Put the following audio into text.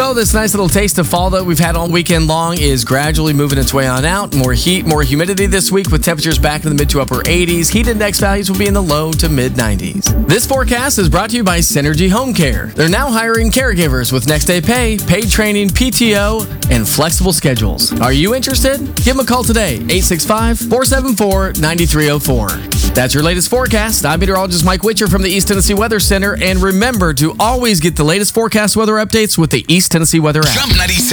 go. This nice little taste of fall that we've had all weekend long is gradually moving its way on out. More heat, more humidity this week with temperatures back in the mid to upper 80s. Heat index values will be in the low to mid 90s. This forecast is brought to you by Synergy Home Care. They're now hiring caregivers with next day pay, paid training, PTO, and flexible schedules. Are you interested? Give them a call today, 865-474-9304. That's your latest forecast. I'm meteorologist Mike Witcher from the East Tennessee Weather Center. And remember to always get the latest forecast weather updates with the East Tennessee Weather app.